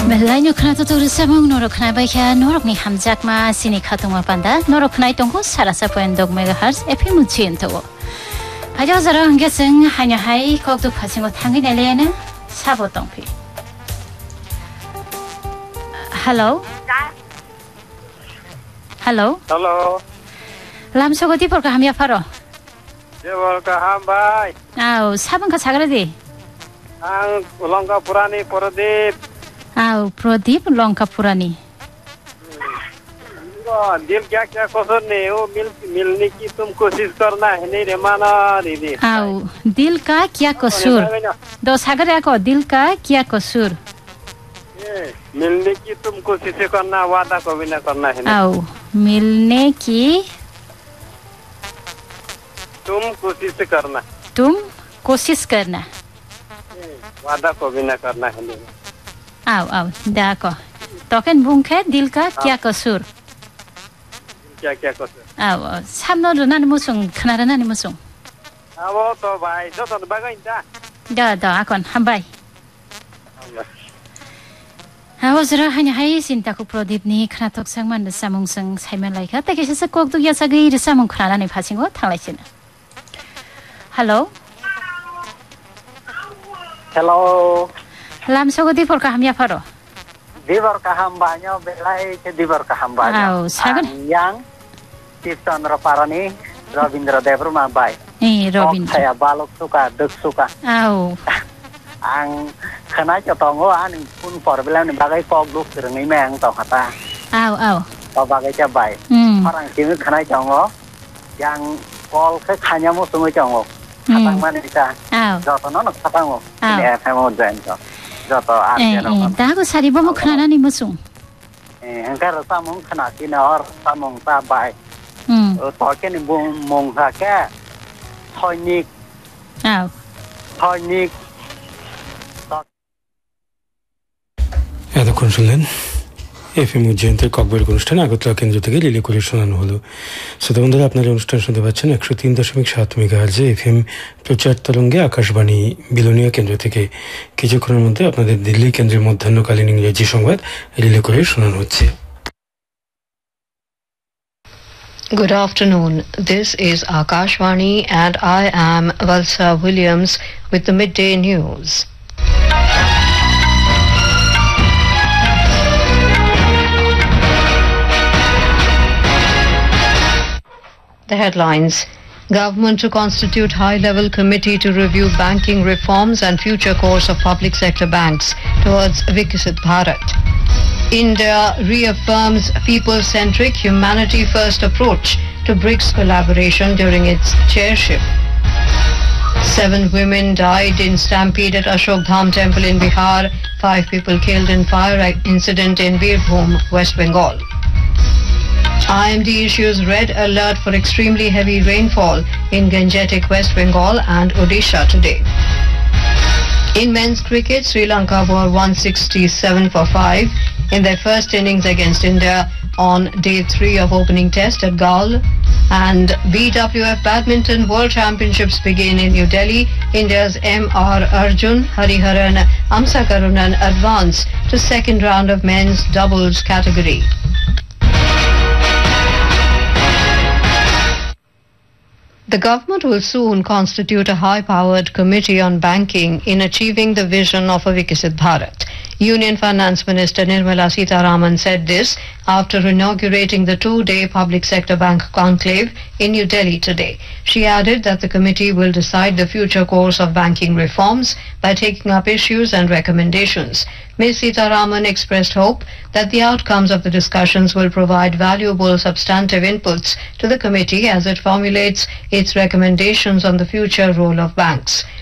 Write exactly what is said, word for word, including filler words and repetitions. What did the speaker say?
Melayu kena tutur samung norok kena baiknya norok ni hamjak ma sini khatungma panda norok kena itongko sarasa point dog megahertz F M ucien to. Aja zara hanggeseng hanya hai kok tu pasingo tangi nelena sabo tongpi. Hello. Hello. Hello. Lam sogoti por ka hamya faro. Je por ka ham bhai. Au sabang ka sagradi. Ang Lanka Purani Pradip. आओ प्रदीप लंका पुरानी दिल क्या क्या कसर नहीं हो मिल मिलने की तुम कोशिश करना है नहीं रे माना दीदी आओ दिल का क्या कसूर दो सागर को दिल का क्या कसूर मिलने की तुम कोशिश करना वादा कभी ना करना है आओ मिलने की तुम कोशिश करना तुम कोशिश करना वादा कभी ना करना है नहीं आओ आओ देखो तोकेन बुंखे दिल का क्या कसूर क्या क्या कसूर आओ सामनो रना मुसुं खनारना नि मुसुं आओ तो भाई जो तो बागाइन दा दा दा akon hambai आओ जरा हने हाय सिन्ता को प्रदीप नि खनातक संगमान सामुं सं साइमन लाइका तकेसे से कोक दु यासा गई रे सामुं खनाना नि फासिंगो थांलाइसिन hello hello Lam sogoti por ka hamya faro. Dibor ka hambanya belai ke dibor ka hambanya. Au sagar yang Chandra Parani Rabindra Devru Mabai. Eh Rabindra. Saya balok suka dek suka. Au. Ang khana cho tongo an pun por belam ni bagai pok luk rengi meng tong hata. Au au. To bagai cha bai. Orang sini khana tongo yang pol ke khanya mo sungai tongo. Hatang man bisa. Au. Joto no nak hatango. Ni F M zen to. Joto eh eh dago sari bomo khana ni musung eh angkar samung khana kina or samung ta bai hm to ke ni bung mong ha ka thonik ao thonik এতক্ষণ শুনলেন F M উজ্জয়ন্তের ককবেল অনুষ্ঠান আগরতলা কেন্দ্র থেকে lily করে শোনানো হলো। শ্রোতা বন্ধুরা, আপনারা অনুষ্ঠান শুনতে পাচ্ছেন একশো তিন দশমিক সাত মেগাহার্জে এফ এম প্রচার তরঙ্গে আকাশবাণী বিলোনিয়া কেন্দ্র থেকে। কিছুক্ষণের মধ্যে আপনাদের দিল্লি কেন্দ্রের মধ্যাহ্নকালীন ইংরেজি সংবাদ লিলি করে শোনানো হচ্ছে। Good afternoon. This is Akashvani and I am Valsa Williams with the midday news. The headlines. Government to constitute high-level committee to review banking reforms and future course of public sector banks towards Vikasit Bharat. India reaffirms people-centric, humanity-first approach to BRICS collaboration during its chairship. Seven women died in stampede at Ashok Dham temple in Bihar. Five people killed in fire incident in Birbhum, West Bengal. I M D issues red alert for extremely heavy rainfall in Gangetic, West Bengal and Odisha today. In men's cricket, Sri Lanka bowled one sixty-seven for five in their first innings against India on day three of opening test at Galle. And B W F Badminton World Championships begin in New Delhi. India's M R Arjun Hariharan Amsakarunan advance to second round of men's doubles category. The government will soon constitute a high-powered committee on banking in achieving the vision of a Vikasit Bharat. Union Finance Minister Nirmala Sitharaman said this after inaugurating the two-day public sector bank conclave in New Delhi today. She added that the committee will decide the future course of banking reforms by taking up issues and recommendations. Miz Sitharaman expressed hope that the outcomes of the discussions will provide valuable substantive inputs to the committee as it formulates its recommendations on the future role of banks.